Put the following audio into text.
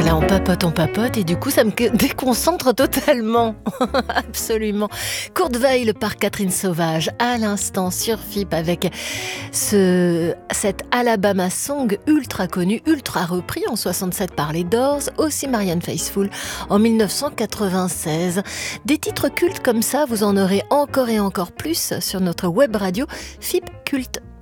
Voilà, on papote et du coup ça me déconcentre totalement. Absolument. Kurt Weill par Catherine Sauvage à l'instant sur FIP avec cet Alabama Song ultra connu, ultra repris en 67 par les Doors, aussi Marianne Faithfull en 1996. Des titres cultes comme ça, vous en aurez encore et encore plus sur notre web radio FIP Culte.